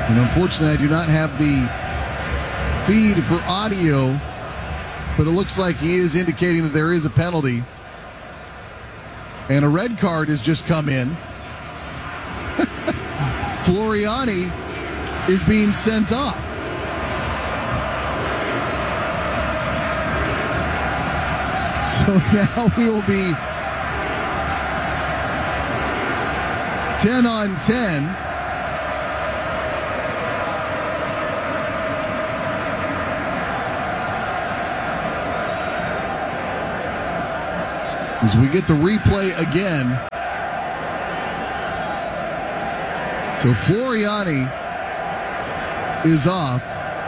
And unfortunately, I do not have the feed for audio, but it looks like he is indicating that there is a penalty. And a red card has just come in. Floriani is being sent off. So now we will be 10 on 10. As we get the replay again. So Floriani is off.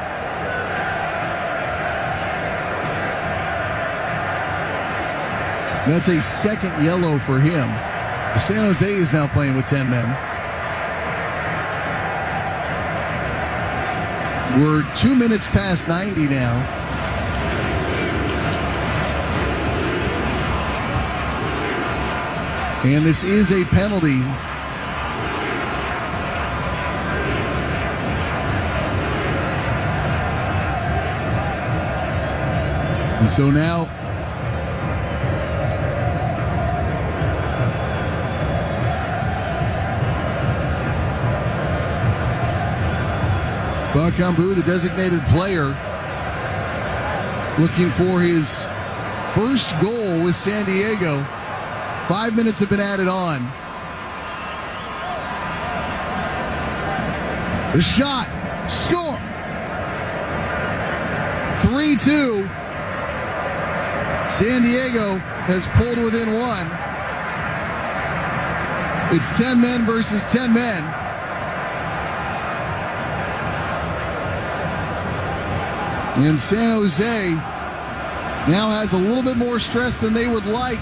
That's a second yellow for him. San Jose is now playing with 10 men. We're 2 minutes past 90 now. And this is a penalty. And so now Bakambu, the designated player, looking for his first goal with San Diego. 5 minutes have been added on. The shot, score! 3-2. San Diego has pulled within one. It's 10 men versus 10 men. And San Jose now has a little bit more stress than they would like.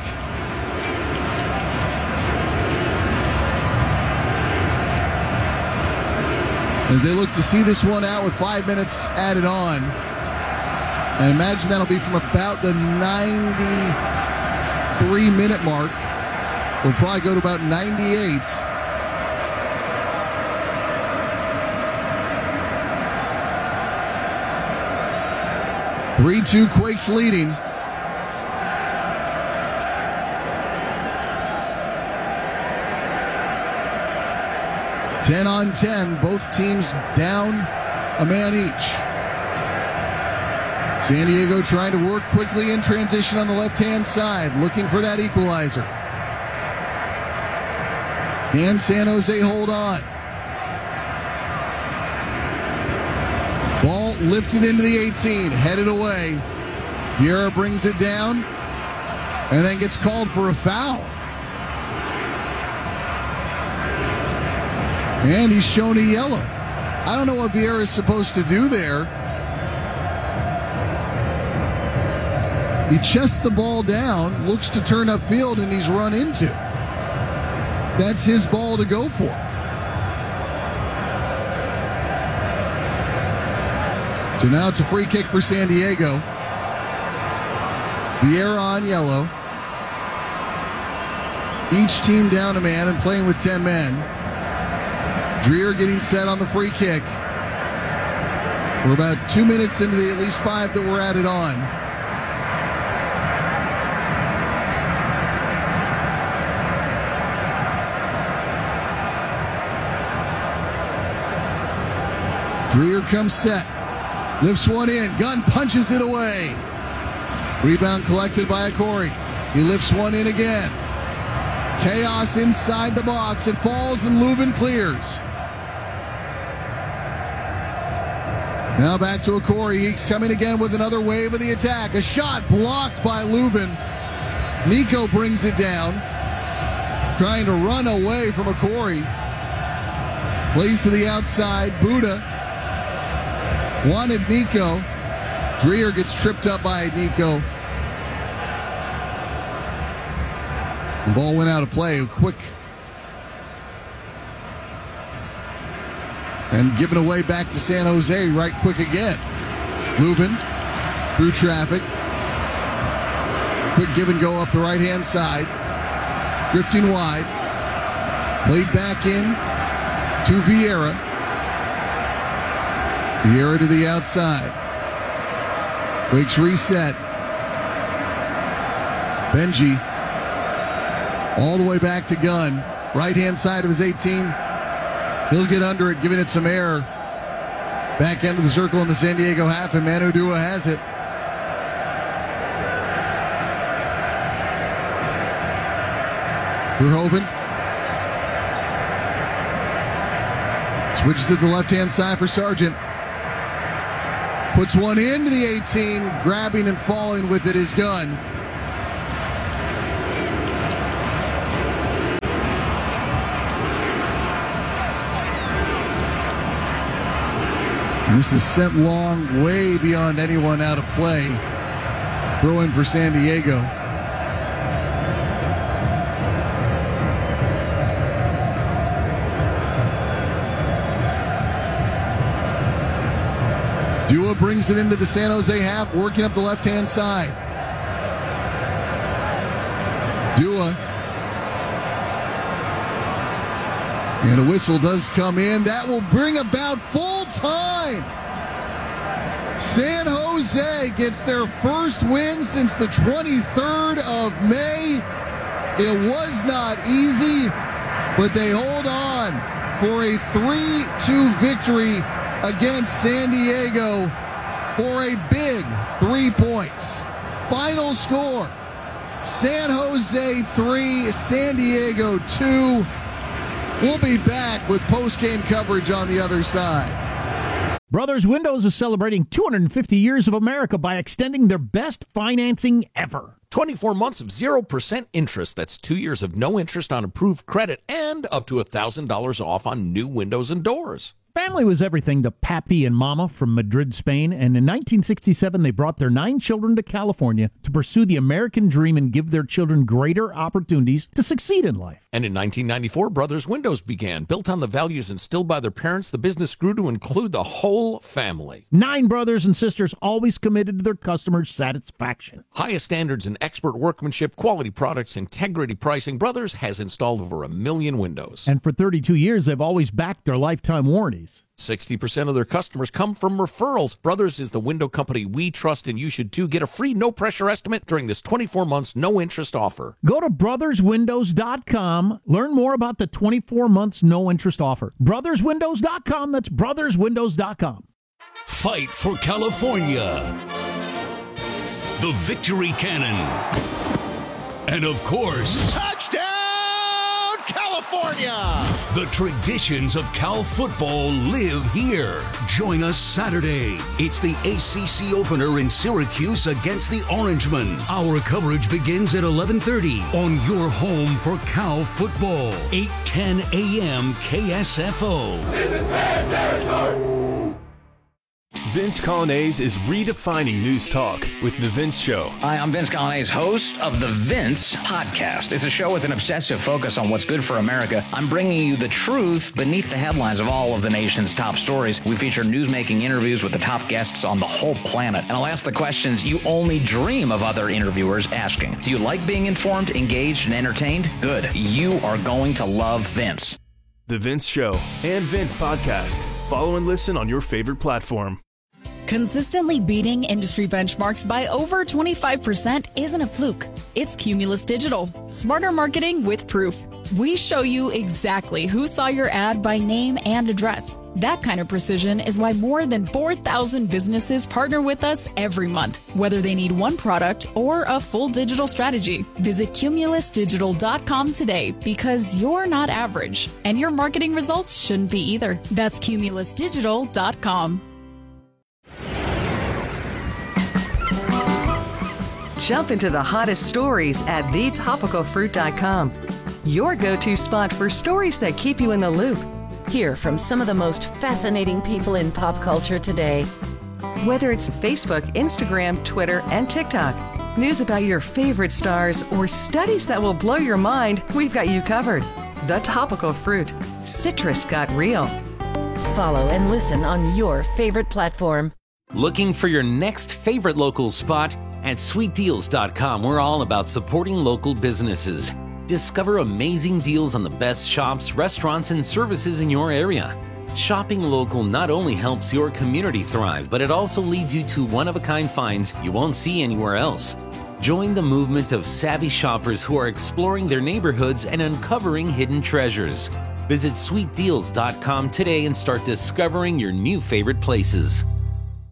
As they look to see this one out with 5 minutes added on. I imagine that'll be from about the 93-minute mark. We'll probably go to about 98. Three-2 Quakes leading. Ten on 10, both teams down a man each. San Diego trying to work quickly in transition on the left-hand side, looking for that equalizer. Can San Jose hold on? Ball lifted into the 18, headed away. Vieira brings it down and then gets called for a foul. And he's shown a yellow. I don't know what Vieira is supposed to do there. He chests the ball down, looks to turn upfield, and he's run into. That's his ball to go for. So now it's a free kick for San Diego. Vieira on yellow. Each team down a man and playing with 10 men. Dreer getting set on the free kick. We're about 2 minutes into the at least 5 that were added on. Dreer comes set. Lifts one in. Gunn punches it away. Rebound collected by Akori. He lifts one in again. Chaos inside the box. It falls and Leuven clears. Now back to Akori. He's coming again with another wave of the attack. A shot blocked by Leuven. Nico brings it down. Trying to run away from Akori. Plays to the outside. Buddha wanted Nico. Dreer gets tripped up by Nico. The ball went out of play quick. And given away back to San Jose right quick again. Leuven through traffic. Quick give and go up the right-hand side. Drifting wide. Played back in to Vieira. Vieira to the outside. Weeks reset. Benji all the way back to Gunn. Right-hand side of his 18. He'll get under it, giving it some air. Back end of the circle in the San Diego half, and Manu Dua has it. Verhoeven switches to the left-hand side for Sargent. Puts one into the 18, grabbing and falling with it is Gunn. And this is sent long, way beyond anyone out of play. Throw in for San Diego. Dua brings it into the San Jose half, working up the left-hand side. Dua. And a whistle does come in. That will bring about full time. San Jose gets their first win since the 23rd of May. It was not easy, but they hold on for a 3-2 victory against San Diego for a big 3 points. Final score, San Jose 3, San Diego 2. We'll be back with post-game coverage on the other side. Brothers Windows is celebrating 250 years of America by extending their best financing ever. 24 months of 0% interest. That's 2 years of no interest on approved credit and up to $1,000 off on new windows and doors. Family was everything to Papi and Mama from Madrid, Spain, and in 1967 they brought their 9 children to California to pursue the American dream and give their children greater opportunities to succeed in life. And in 1994, Brothers Windows began. Built on the values instilled by their parents, the business grew to include the whole family. 9 brothers and sisters always committed to their customers' satisfaction. Highest standards in expert workmanship, quality products, integrity pricing. Brothers has installed over 1 million windows. And for 32 years, they've always backed their lifetime warranties. 60% of their customers come from referrals. Brothers is the window company we trust, and you should too. Get a free no-pressure estimate during this 24 months no-interest offer. Go to brotherswindows.com. Learn more about the 24 months no-interest offer. Brotherswindows.com. That's brotherswindows.com. Fight for California. The Victory Cannon. And of course, touchdown, California! The traditions of Cal football live here. Join us Saturday. It's the ACC opener in Syracuse against the Orangemen. Our coverage begins at 11:30 on your home for Cal football. 8:10 a.m. KSFO. This is bad territory! Vince Colonnese is redefining news talk with The Vince Show. Hi, I'm Vince Colonnese, host of The Vince Podcast. It's a show with an obsessive focus on what's good for America. I'm bringing you the truth beneath the headlines of all of the nation's top stories. We feature newsmaking interviews with the top guests on the whole planet. And I'll ask the questions you only dream of other interviewers asking. Do you like being informed, engaged, and entertained? Good. You are going to love Vince. The Vince Show and Vince Podcast. Follow and listen on your favorite platform. Consistently beating industry benchmarks by over 25% isn't a fluke. It's Cumulus Digital. Smarter marketing with proof. We show you exactly who saw your ad by name and address. That kind of precision is why more than 4,000 businesses partner with us every month, whether they need one product or a full digital strategy. Visit cumulusdigital.com today because you're not average, and your marketing results shouldn't be either. That's cumulusdigital.com. Jump into the hottest stories at thetopicalfruit.com. Your go-to spot for stories that keep you in the loop. Hear from some of the most fascinating people in pop culture today. Whether it's Facebook, Instagram, Twitter, and TikTok, news about your favorite stars, or studies that will blow your mind, we've got you covered. The Topical Fruit. Citrus got real. Follow and listen on your favorite platform. Looking for your next favorite local spot? At sweetdeals.com, we're all about supporting local businesses. Discover amazing deals on the best shops, restaurants, and services in your area. Shopping local not only helps your community thrive, but it also leads you to one-of-a-kind finds you won't see anywhere else. Join the movement of savvy shoppers who are exploring their neighborhoods and uncovering hidden treasures. Visit sweetdeals.com today and start discovering your new favorite places.